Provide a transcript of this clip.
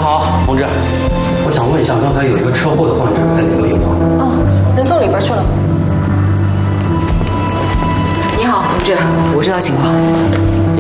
好，同志，我想问一下，刚才有一个车祸的患者在哪个病房？ 哦，人送里边去了。 你好，同志，我知道情况。